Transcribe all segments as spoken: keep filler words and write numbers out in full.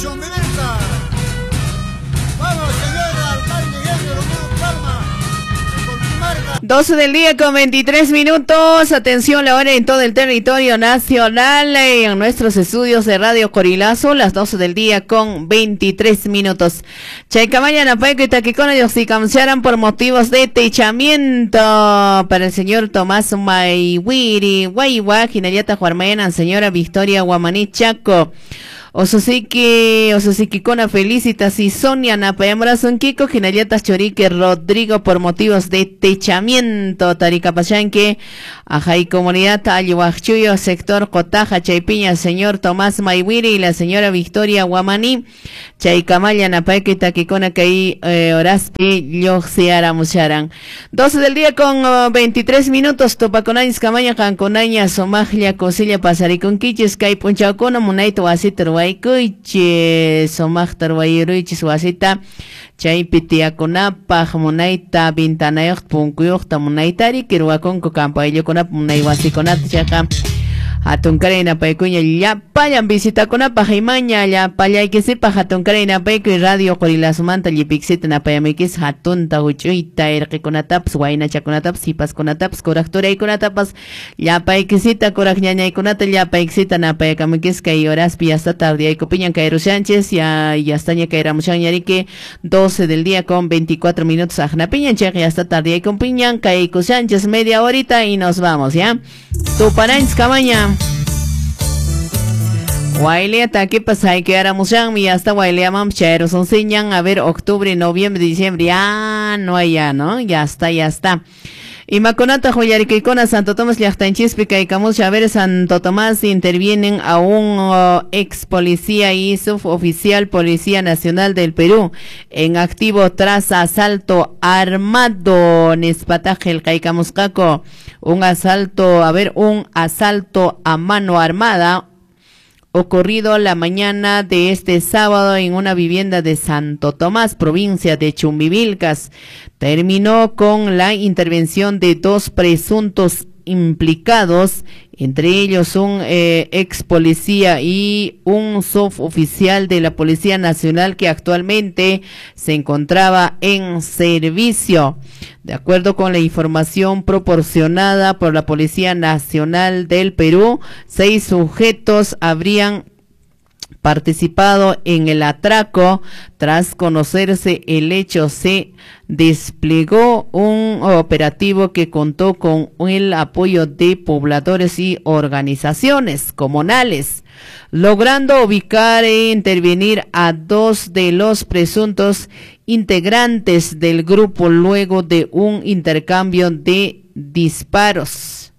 Chumbivilca. Vamos, señor alcalde Guerrero, Palma. doce del día con veintitrés minutos. Atención, la hora en todo el territorio nacional. En nuestros estudios de Radio Corilazo, las doce del día con veintitrés minutos. Chaicamaya, Napaiko y Taquicona yoxicamciaran por motivos de techamiento para el señor Tomás Maiwiri, Guaywa, Jinayata Juarmena, señora Victoria Guamaní Chaco. Ososiki, Ososiki Kona Felicitas y Sonia Napayamrazón Kiko, Ginayatas Chorique Rodrigo por motivos de techamiento, Taricapachanque, Ajay Comunidad, Ayuachuyo, sector Cotaja, Chaypiña, señor Tomás Maiwiri y la señora Victoria Guamaní, Chaicamaya Napayque Taquicona Caí, eh, Oraspi, Yoxiara Mucharan. doce del día con uh, veintitrés minutos, Topaconañas, Camaya, Canconaña, Somaglia, Cosilla, Pasariconquiches, Cay Punchaucona, Munaito, Asiterway. Kuche somachtar wayruichis wasita chaypitiakunapaj munayta bintanayoq punkuyuqta munaytari kirwakunku kampayllakunapa munay wasikunata chaqa hatun napaykuña llapayan visitakunapaj imaña llapallaykisipaj hatun napaykuy Radio Corilazumanta llipiksita napayamikis hatunta huchuyta irqikunatapas waynachakunatapas sipaskunatapas kuraqturaykunatapas llapaykisita kuraq ñañaykunata llapaykisita napayakamikis kay horaspi hasta tarde aykupiñan Cairo Sánchez ya yastaña kayramushan yariki doce del día con veinticuatro minutos ajnapiñan chequi hasta tarde aykupiñan Cairo Sánchez media horita y nos vamos ya Tuparains Cabaña Guailea taque pasa hay que aramushan y hasta Guailea mamcheros son señan a ver octubre, noviembre, diciembre ya no hay ya no ya está ya está y Maconata Joyariquicona Santo Tomás Llachtanchispica y Camus Chaver Santo Tomás intervienen a un uh, ex policía y suboficial Policía Nacional del Perú en activo tras asalto armado Nespataje el Caicamuscaco un asalto a ver un asalto a mano armada ocurrido la mañana de este sábado en una vivienda de Santo Tomás, provincia de Chumbivilcas. Terminó con la intervención de dos presuntos implicados, entre ellos un eh, ex policía y un suboficial de la Policía Nacional que actualmente se encontraba en servicio. De acuerdo con la información proporcionada por la Policía Nacional del Perú, seis sujetos habrían participado en el atraco. Tras conocerse el hecho, se desplegó un operativo que contó con el apoyo de pobladores y organizaciones comunales, logrando ubicar e intervenir a dos de los presuntos integrantes del grupo luego de un intercambio de disparos.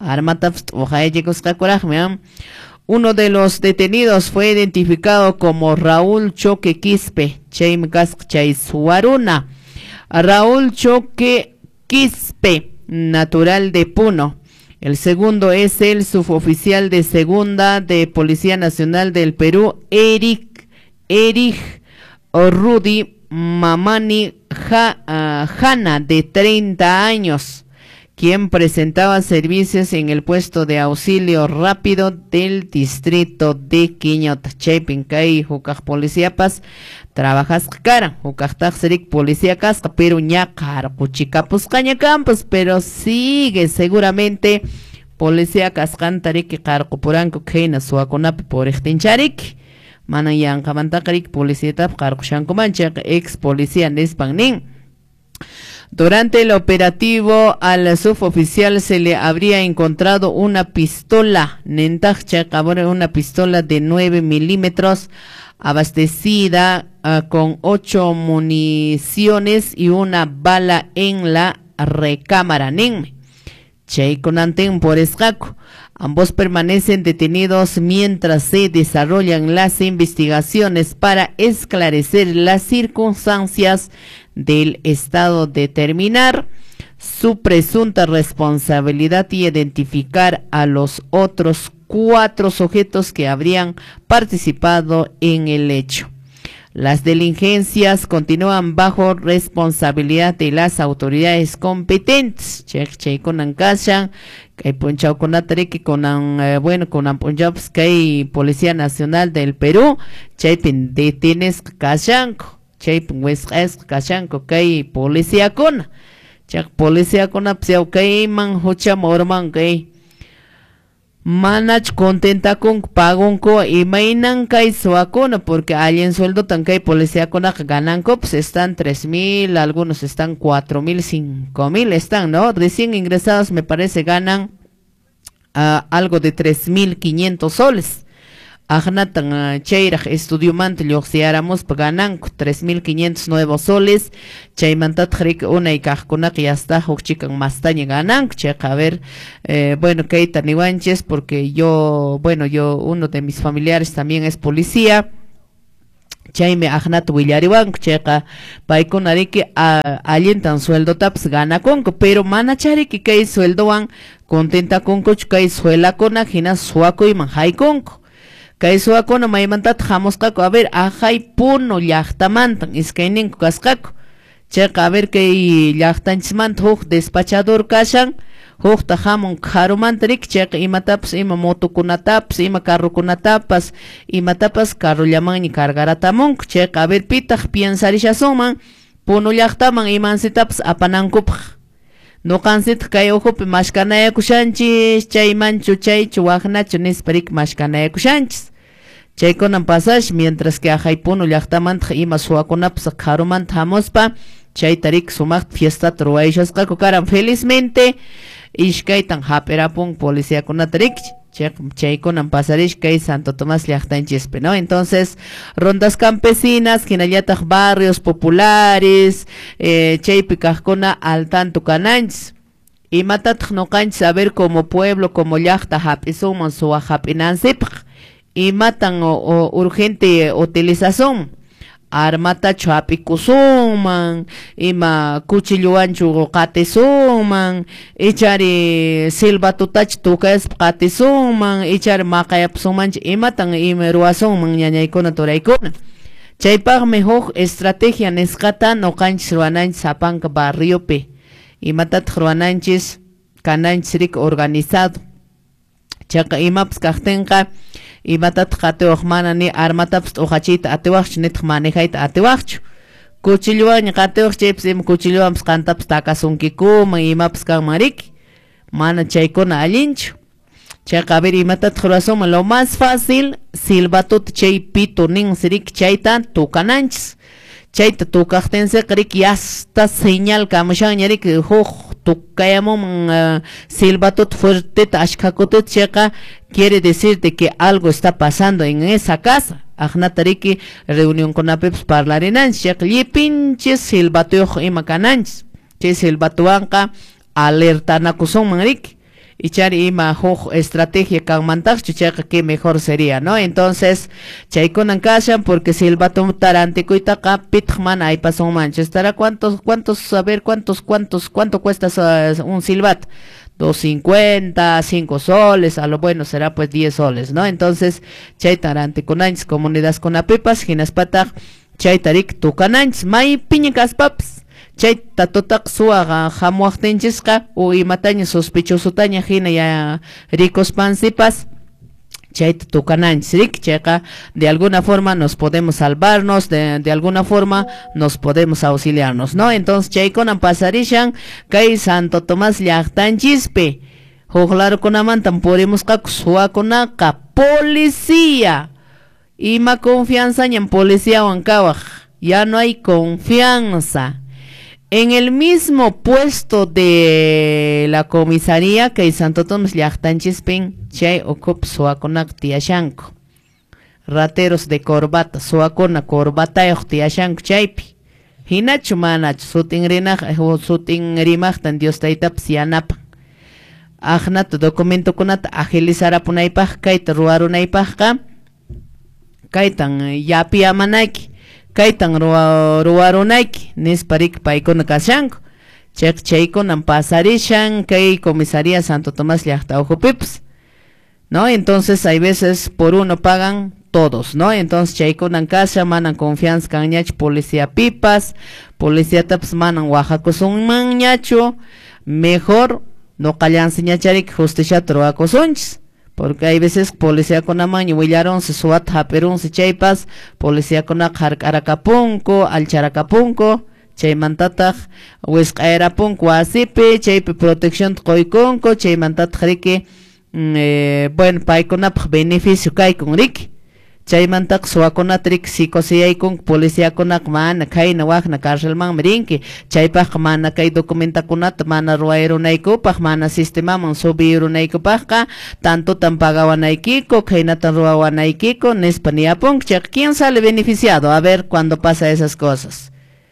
Uno de los detenidos fue identificado como Raúl Choque Quispe, Chaimgaschaisuaruna. Raúl Choque Quispe, natural de Puno. El segundo es el suboficial de segunda de Policía Nacional del Perú, Eric, Eric Rudy Mamani ja, uh, Jana, de treinta años, quien presentaba servicios en el puesto de auxilio rápido del distrito de Quiñota. Chaypincay, Jucaj Policía Paz, trabajas cara, Jucajtaj Serik Policía Casca, pero ñacar, Cuchicapus Cañacampos, pero sigue seguramente Policía Cascantarik, Carcopuranco, Kena, Suaconapi, por Extincharik, Manayan Camantacarik, Policía Tap, Carcochancomancha, ex policía Nespangnin. Durante el operativo al suboficial se le habría encontrado una pistola, una pistola de nueve milímetros abastecida uh, con ocho municiones y una bala en la recámara. Por escaco. Ambos permanecen detenidos mientras se desarrollan las investigaciones para esclarecer las circunstancias del estado, determinar su presunta responsabilidad y identificar a los otros cuatro sujetos que habrían participado en el hecho. Las diligencias continúan bajo responsabilidad de las autoridades competentes. Chek cheikonan kashan, kay punchawkunatariki konan, eh, bueno, konan punchaps kay Policía Nacional del Perú, chaypin detienes kashanko, chaypin wesqas kashanko kay policía kuna. Chak policía kuna psiaw kay man hucha morman kay manach contenta con pagon ko y mainan kay suakona porque hay en sueldo tan kay policía con ganan ko pues están tres mil, algunos están cuatro mil, cinco mil están, ¿no? Recién ingresados me parece ganan uh, algo de tres mil quinientos soles. Ajnatan uh, cheiraj estudio mante lyoxiáramos ganan tres mil quinientos nuevos soles. Chaymantat jrik una y kajkunak ya está hukchikan mastaña ganan. Checa a ver, eh, bueno, que taniwanches porque yo, bueno, yo, uno de mis familiares también es policía. Chayme ajnat willariwan checa paikunariki alientan sueldo taps gana conco, pero manachariki kay sueldo wan contenta conco kay suela con ajina suaco y manjay conco. Kay suakona maymantat jamoskako a ver ajay puno llaqtamantan iskayninko kasqaku chayqa a ver kay llaqtanchismanta huk despachador kashan hukta jamon karumanta rik chayqa imatapas ima motokunatapas ima carrukunatapas imatapas carrullamanña cargaratamunku chayqa a ver pitaq piensarishasunman puno llaqtaman imansitapas apanankupaq nuqansita kay uhupi mashkanayakushanchis chaymanchu chaychu waqnachu nisparik mashkanayakushanchis. Chaykunan pasash mientras que ajaypuno llaqtamanta ima suwakunapas karumanta hamuspa chaytarik sumaq fiestata ruwayshasqaku karan felizmente ishkaytan hap'irapun policiakunatarik chaykunan pasarish kay Santo Tomás llaqtanchispi, ¿no? Entonces rondas campesinas hinallataq barrios populares eh, chaypi kaqkuna al tanto kananchis imatataq nuqanchis a ver como pueblo como llaqta hap'isuman suwa hap'inansipaq imatan o, o urgente utilización armata chapikusuman ima cuchilluanchu qatisuman ichari silbatutach tukas qatisuman ichari maqayapsumanch imatan ima ruwasunman ñañaykuna turaykuna chaypaqmi huk estrategia nisqata nuqanchis ruwananchis sapanka barriopi imatataq ruwananchis kananchis rik organizado chayqa imapas kaqtinqa imatataq atiwaq mana ni armatapas t'uqachiyta atiwaqchu nitaq manejayta atiwaqchu cuchilluwan qatiwaq chaypis ima cuchilluwanpas qantapas takasunkikuman imapas kanman riki mana chaykuna allinchu chayqa a ver imatataq ruwasunman lo más fácil silbatuta chay pito ninsi riki chayta tukananchis chayta tukaqtinsiqa riki yasta señal kamushanña riki huk tukayamun uh, silbatuta fuerteta ashkakutita chayqa quiere decir de que algo está pasando en esa casa. Ajnatariki reunión con apeps parlarinanchis chayqa llipinchis silbatuyuq ima kananchis chay silbatuwanqa alertanakusunman riki ichari ima huk estrategia kanmantaqchu chayqa que mejor sería, ¿no? Entonces chaykunan kashan porque silbatu tarantikuytaqa pitaq mana aypasunmanchu estará cuántos cuántos a ver cuántos cuántos cuánto cuesta uh, un silbato dos cincuenta, cinco soles, a lo bueno será pues diez soles, ¿no? Entonces chay tarantikunanchis comunidades kunapipas hinaspataq chay tarik tukananchis may piñakaspapas chay tatutaq suwaqa hamuwaqtinchisqa o imataña sospechosutaña hina ya ricospansipas chayta tukananchis rik chayqa de alguna forma nos podemos salvarnos de, de alguna forma nos podemos auxiliarnos, ¿no? Entonces chaykunan pasarishan kay Santo Tomás llaqtanchispi hukllarukunamantan purimusqaku suwakunaqa policía ima confianza ñan policiawan kawaq ya no hay confianza. En el mismo puesto de la comisaría que Santo Tomás llaqtanchispin chay ukup suwakunaqa tiyashanku rateros de corbata suwakuna corbatayuq tiyashanku chaypi hinachu manachu sutin rinaq sutin rimaqtan Dios taytapas yanapan ajnata documentokunata agilizarapunaypaq kayta ruwarunaypaqqa kaytan yapiamanayki kaytan ruwarunayki nisparik paykuna kashanku chayqa chaykunan pasarishan kay comisaría Santo Tomás llaqta ujupipas, ¿no? Entonces hay veces por uno pagan todos, ¿no? Entonces chaykunan kasha manan confianza kanñachu policía pipas, policía taps manan Oaxacosun manñachu, mejor no callansi ñacharik justicia troacosunchis, porque hay veces policía con amaño willaron se suat haperun se chaypas, policía con Arakapunko, Alcharacapunko, chay mantataq wisq'ayrapunku wasipi, chaypi protección qoykunku, chay mantataq riki eh, bueno paykunapaq beneficio kaykun riki, chay mantataq suwakunata riki psicosiyaykunku policíakunaq mana khayna waqna cárcelman rinki, chaypaq mana kay documentakunata mana ruwayrunaykupaq, mana sistemaman subirunaykupaqqa tantutan pagawanaykiku, khaynatan ruwawanaykiku nispa niyapunku, chay ¿quién sale beneficiado? A ver cuando pasa esas cosas.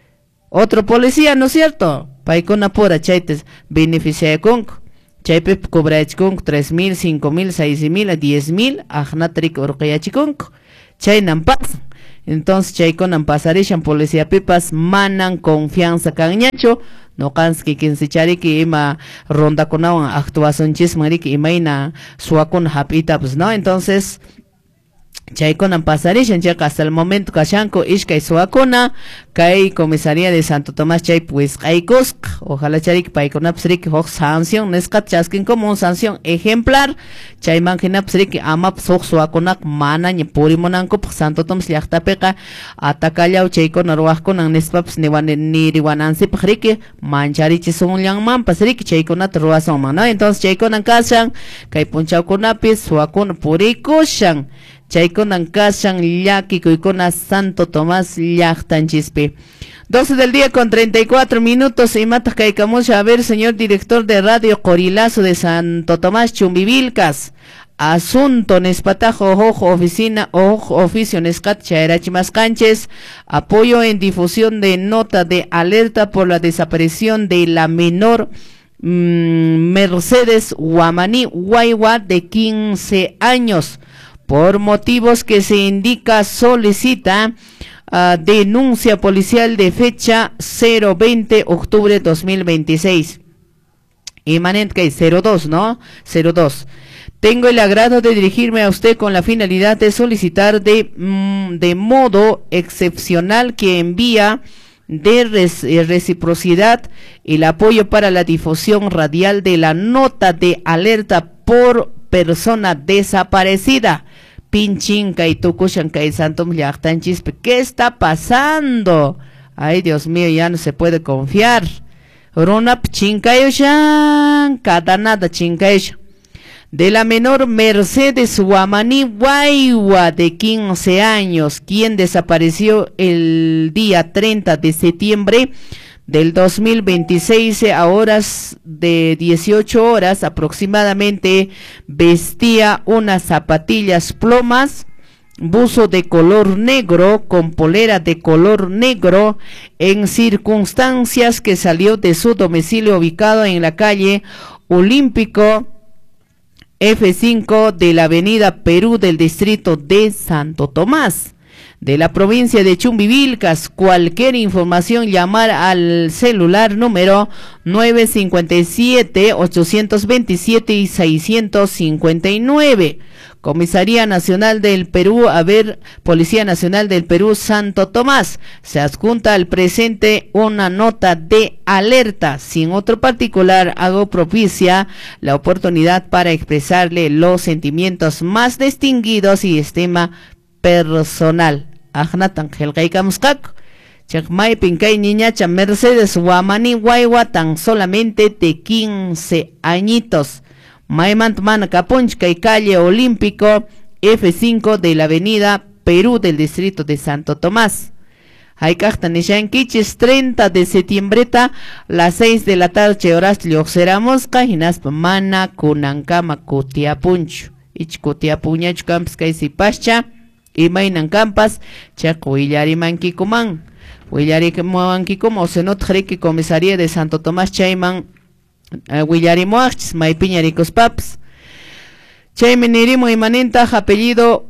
Otro policía, ¿no es cierto? Paikuna pura chaytes beneficiakunku. Chaype cobrachkunku tres mil, cinco mil, seis mil, diez mil, ajnatrik urqiyachikunku. Chaynan pasan. Entonces chaykunan pasarishan policía pipas manan confianza kanñachu. No kanski kinsichariki ima rondakunawan actuacionchismariki imayna suwakuna hap'itapas, ¿no? Entonces chaykunan pasarishan chayqa hasta el momento kashanku ishkay suwakuna kay comisaría de Santo Tomás chay pues qaykusqa, ojalá charik paykunapas riki huk sanción nisqata chaskin como un sanción ejemplar, chayman hinapas riki amapas huk suwakunaqa mana ña purimunankupaq Santo Tomás llaqtapiqa atakallaw chaykuna ruwaqkunan nispapas niriwanansipaq riki mancharichisunllanmanpas riki chaykunata ruwasunman, ¿no? Entonces chaykunan kashan kay punchawkunapis suwakuna purikushan, chaykunan kashan llakikuykuna Santo Tomás llaqtanchispi. doce del día con treinta y cuatro minutos. Imataq kaykamusha. A ver, señor director de Radio Corilazo de Santo Tomás Chumbivilcas. Asunto nespatajo ojo oficina ojo oficio nescat chairachimas canches. Apoyo en difusión de nota de alerta por la desaparición de la menor mmm, Mercedes Guamaní Guaywa de quince años. Por motivos que se indica, solicita uh, denuncia policial de fecha cero veinte octubre dos mil veintiséis. Imanent que cero dos, ¿no? cero dos. Tengo el agrado de dirigirme a usted con la finalidad de solicitar de, mm, de modo excepcional que envía de reciprocidad el apoyo para la difusión radial de la nota de alerta por persona desaparecida. Pinchinca y Tucushanca y Santos Llaqtanchispe. ¿Qué está pasando? Ay, Dios mío, ya no se puede confiar. Runa Chincayoshan, cada nada Chincayoshan. De la menor Mercedes Guamaní Guaywa de quince años, quien desapareció el día treinta de septiembre del dos mil veintiséis a horas de dieciocho horas aproximadamente, vestía unas zapatillas plomas, buzo de color negro con polera de color negro, en circunstancias que salió de su domicilio ubicado en la calle Olímpico F cinco de la avenida Perú del distrito de Santo Tomás, de la provincia de Chumbivilcas. Cualquier información, llamar al celular número nueve cinco siete, ocho dos siete y seis cinco nueve. Comisaría Nacional del Perú, a ver, Policía Nacional del Perú, Santo Tomás. Se adjunta al presente una nota de alerta. Sin otro particular, hago propicia la oportunidad para expresarle los sentimientos más distinguidos y estima personal. Ajnatan helgaykamskak. Chakmay pinkay niñacha Mercedes Guamaní Guaywa, tan solamente de quince añitos. Maymant Manacapunch, y calle Olímpico F cinco de la avenida Perú del distrito de Santo Tomás. Haykachtanishankichis treinta de septiembre, las seis de la tarde, horas lioxeramos, cajinas mana kunankama kutiapunchu. Ich kutiapuñach camps kaisi pascha, y mainan campas, chaco willarimankikuman. Willarimankikumo se not jreki comisaría de Santo Tomás Chayman. Uh, Willarimuachis, Maipiñaricos Paps. Chaymenirimo imanenta, apellido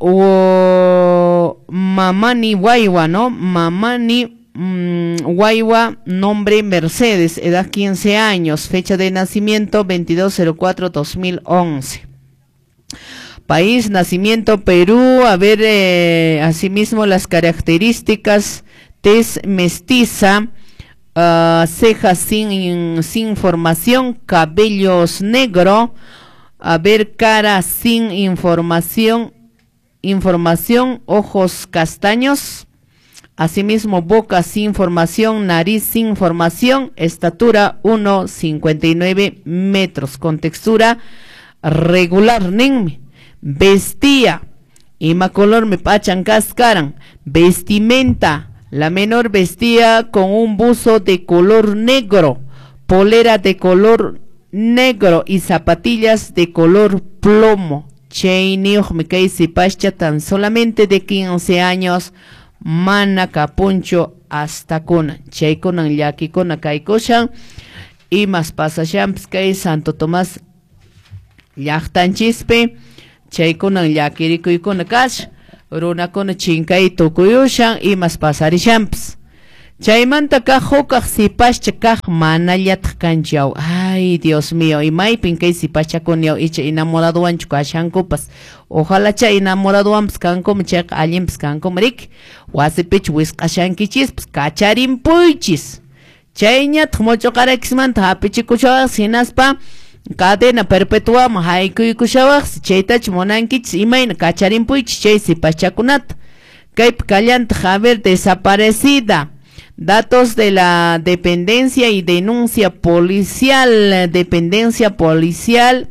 o Mamani Guaywa, ¿no? Mamani mmm, Guaywa, nombre Mercedes, edad quince años, fecha de nacimiento veintidós cero cuatro dos mil once. País, nacimiento, Perú. A ver, eh, asimismo las características: tez mestiza, uh, cejas sin, sin formación, cabellos negro. A ver, cara sin información, información, ojos castaños. Asimismo, boca sin formación, nariz sin formación, estatura uno cincuenta y nueve metros, con textura regular, nin. Vestía, ima color me pachan cascaran. Vestimenta, la menor vestía con un buzo de color negro, polera de color negro y zapatillas de color plomo. Cheinioj me cae si pascha tan solamente de quince años. Mana capuncho hasta con cheikonan yaki con akaikoshan y más pasashamps que Santo Tomás yachtan chispe cheikonan yakiriku y con akash runa con chinkay tokuyushan y más pasarishamps chaymanta kajoka si pascha kaj mana yatkanchau. Ay, Dios mío, y maipin que si pascha con yo y che enamorado ancho kashankupas. Ojalá cha enamorado amps kanko mchek alimps kanko mrik wasipich wiskashankichis kacharin puichis chayñat mocho karakisman tapichikushawak sinaspa cadena perpetua mahaykuykushawak chaytach monankich imayna kacharin puichis chay si paschakunat kayp kallant haber desaparecida. Datos de la dependencia y denuncia policial. Dependencia policial.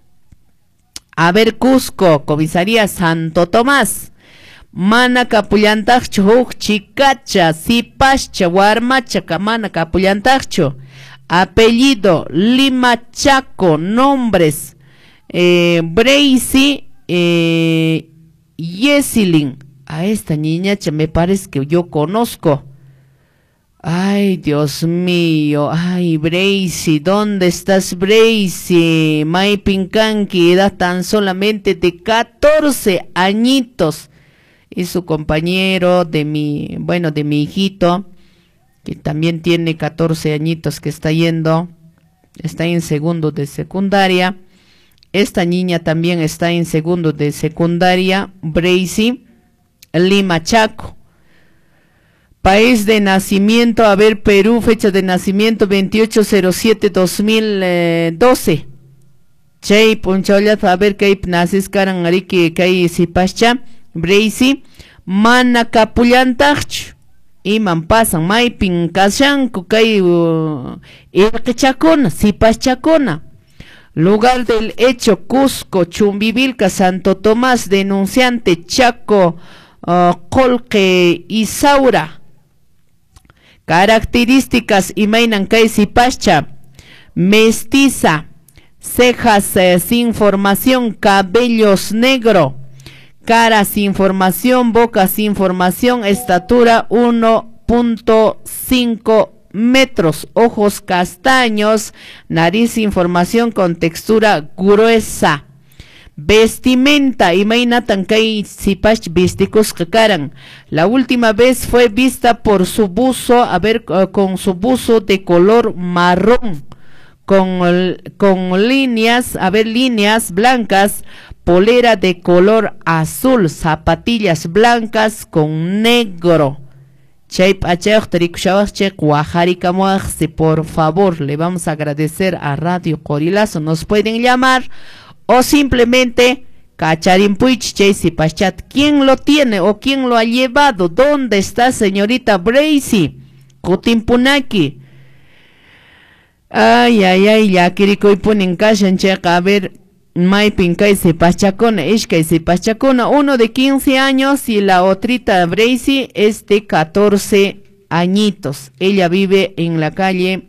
A ver, Cusco, comisaría Santo Tomás. Mana capullantacho, huk chicacha, sipascha, guarmacha, kamana capullantacho. Apellido, Lima Chaco. Nombres, eh, Bracy, eh, Yesilin. A esta niñacha me parece que yo conozco. Ay, Dios mío, ay, Bracy, ¿dónde estás, Bracy? May Pincanqui, edad tan solamente de catorce añitos. Y su compañero de mi, bueno, de mi hijito, que también tiene catorce añitos, que está yendo, está en segundo de secundaria. Esta niña también está en segundo de secundaria, Bracy, Lima Chaco. País de nacimiento, a ver, Perú, fecha de nacimiento veintiocho cero siete dos mil doce. Chay poncholla, a ver, kay nacis karan ariki kay sipascha, Bracy, mana capullantach. Iman pasan, maipin kashanku kay irqichakuna, sipaschakuna. Lugar del hecho, Cusco, Chumbivilca, Santo Tomás, denunciante, Chaco, uh, Colque, Isaura. Características, imainan kaisi pascha, mestiza, cejas eh, sin formación, cabellos negro, cara sin formación, boca sin formación, estatura uno punto cinco metros, ojos castaños, nariz sin formación con textura gruesa. Vestimenta, imainatan kay sipach visticos kakaran. La última vez fue vista por su buzo, a ver, uh, con su buzo de color marrón, con, con líneas, a ver, líneas blancas, polera de color azul, zapatillas blancas con negro. Por favor, le vamos a agradecer a Radio Corilazo, nos pueden llamar o simplemente Cacharimpuich Chase Pachat. ¿Quién lo tiene o quién lo ha llevado? ¿Dónde está señorita Bracy? Cotimpunaki. Ay, ay, ay, ya quirico y ponen cashan checa. A ver, Maipin Kaisi Pachacona, Ishkaisi Pachacona, uno de quince años y la otrita Bracy es de catorce añitos. Ella vive en la calle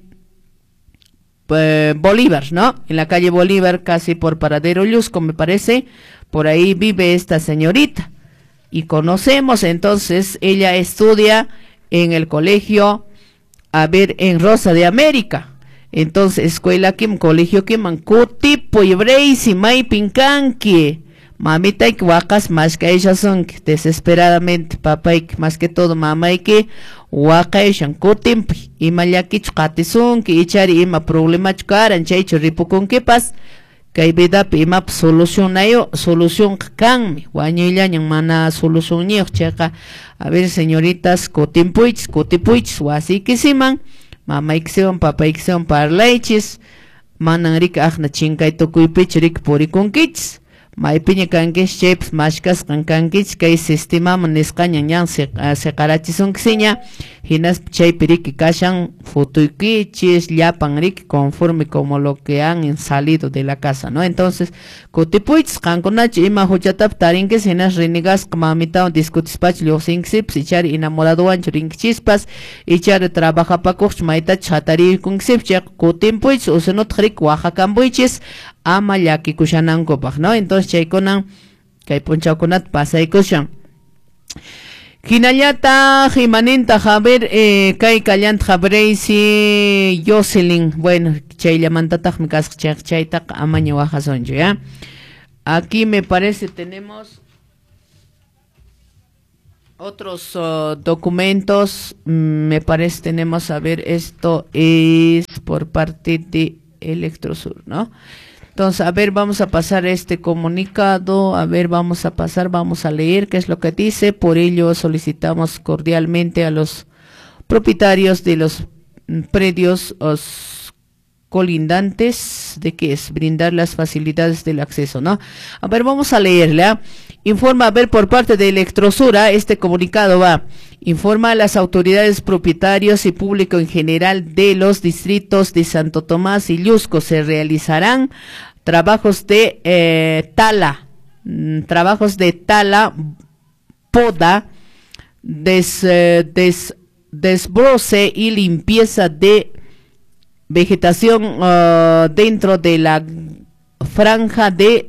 Bolívar, ¿no? En la calle Bolívar, casi por Paradero Llusco, me parece. Por ahí vive esta señorita. Y conocemos, entonces, ella estudia en el colegio, a ver, en Rosa de América. Entonces, escuela Kim, colegio Kim, Cutipo y Bracy, Maipincanqui. Mamita y huacas más que ellas son desesperadamente, papá y más que todo mamá y que huaca ellas cutimpi y malayaki chukatisun que echari ima problema chukaran chaycho ripo con que pas kay vidapi imap solución ayo solución kanmi wañillañan mana solución ñiq chayqa a ver señoritas kutimpuich kutipuich wasikisiman mamaykiwan papaykiwan parlaychis manan rika aqna chinkay tukuypich rik purikunkichis maypiña kankish chaypis mashkasqan kankichis kay sistemaman nisqaña ñan seqarachisunkiña hinas chaypi riki kashan futuykichis llapan riki conforme como lo que han salido de la casa, ¿no? Entonces kutipuichis qankunachi ima huchatap tarinkis hinas rinigasqa mamitawan discutispach lluqsinkisipis ichari enamoradowanchu rinkichispas ichari trabajapakuqch maytachis hatariykunkisipchik kutimpuichis usunutaq riki wajakanpuychis ama llakikushanankupak, ¿no? Entonces chaykunan kay punchawkunata pasaykushan hinallata himaninta haber eh, kay kallanta habreysi Jocelyn bueno chayllamantataq mi kasqa chay chaytaq amaña wajasonchu ya aquí me parece tenemos otros uh, documentos me parece tenemos a ver esto es por parte de Electrosur, ¿no? Entonces, a ver, vamos a pasar este comunicado, a ver, vamos a pasar, vamos a leer qué es lo que dice. Por ello, solicitamos cordialmente a los propietarios de los predios os, colindantes de que es brindar las facilidades del acceso, ¿no? A ver, vamos a leerla. Informa, a ver, por parte de Electrosura, este comunicado va. Informa a las autoridades, propietarios y público en general de los distritos de Santo Tomás y Llusco. Se realizarán trabajos de eh, tala, trabajos de tala, poda, des, eh, des, desbroce y limpieza de vegetación uh, dentro de la franja de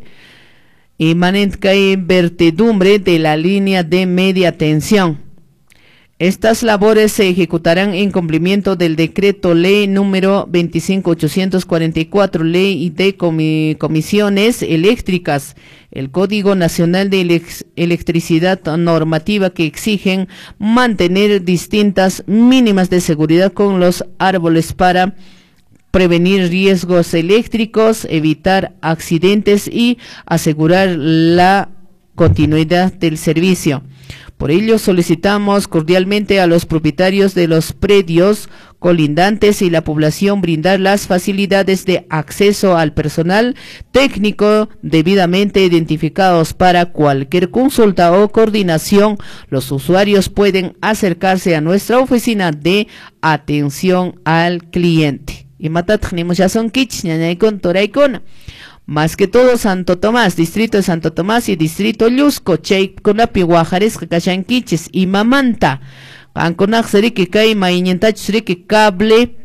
inmanente vertedumbre de la línea de media tensión. Estas labores se ejecutarán en cumplimiento del decreto ley número veinticinco mil ochocientos cuarenta y cuatro, ley de comi comisiones eléctricas, el Código Nacional de Elec Electricidad normativa que exigen mantener distintas mínimas de seguridad con los árboles para prevenir riesgos eléctricos, evitar accidentes y asegurar la continuidad del servicio. Por ello solicitamos cordialmente a los propietarios de los predios colindantes y la población brindar las facilidades de acceso al personal técnico debidamente identificados. Para cualquier consulta o coordinación, los usuarios pueden acercarse a nuestra oficina de atención al cliente. Y matat ya son kich, ñañaykun toraykuna. Más que todo Santo Tomás, distrito de Santo Tomás y distrito Llusco, chay kunapi wajarisqa kashankichis y mamanta. Kankunaq siriki kay mayñintachus siriki cable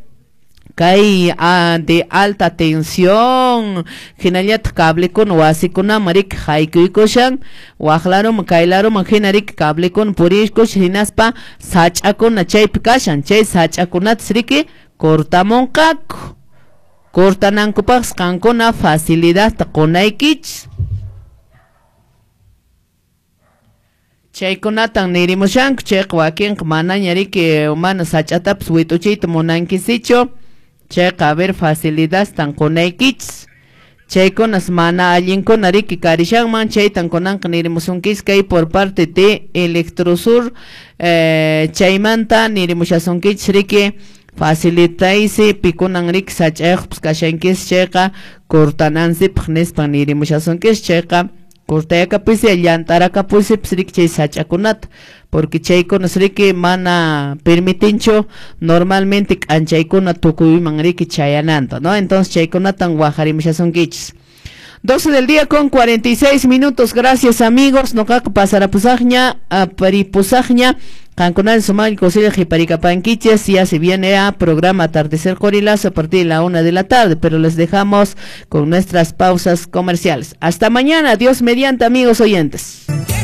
kay uh, de alta tensión. Hinallat cable con wasikuna marik haykuykushan. Wajlarum kaylarum hinarik cable con purishkush hinaspa sach'akuna chaypi kashan. Chay sach'akunat siriki cortamonqaku. Cortanankupas kankuna facilidad taqunaykich. Chaykunatan nirimushanku chayqa wakinqa mana ñariki mana sach'atapas wituchiyta munankisichu. Chayqa a ver facilidad tanqunaykich. Chaykunas mana allinkuna riki karishanman chaytan kunanqa nirimusunkis kay por parte de Electrosur eh, chaymanta nirimushasunkichis riki facilitaysi pikunan rik sach'ayqpis kashankis chayqa cortanansipaq nispan nirimushasunkish chayqa cortayakapis llantarakapusipis rik chay sach'akunata porque chaykunas riki mana permitinchu normalmente k'anchaykuna tukuyman riki chayananta, ¿no? Entonces chaykunatan wajarimushasunkichis. doce del día con cuarenta y seis minutos. Gracias amigos. No caco pasará pusagña, a paripusagña. Canconal Somal Cosilla Jiparicapanquiches. Ya se viene a programa Atardecer Corilazo a partir de la una de la tarde. Pero les dejamos con nuestras pausas comerciales. Hasta mañana. Dios mediante, amigos oyentes.